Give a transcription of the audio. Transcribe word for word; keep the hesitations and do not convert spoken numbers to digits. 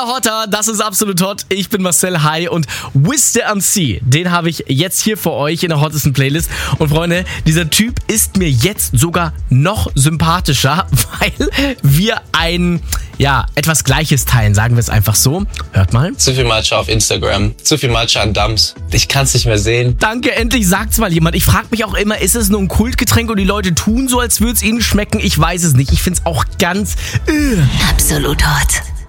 Weder hotter, das ist absolut hot. Ich bin Marcel, hi, und Wiste am Sea, den habe ich jetzt hier für euch in der hottesten Playlist. Und Freunde, dieser Typ ist mir jetzt sogar noch sympathischer, weil wir ein, ja, etwas Gleiches teilen, sagen wir es einfach so. Hört mal. Zu viel Matcha auf Instagram, zu viel Matcha an Dams. Ich kann es nicht mehr sehen. Danke, endlich sagt's mal jemand. Ich frage mich auch immer, ist es nur ein Kultgetränk und die Leute tun so, als würde es ihnen schmecken? Ich weiß es nicht. Ich find's auch ganz... Äh. Absolut hot.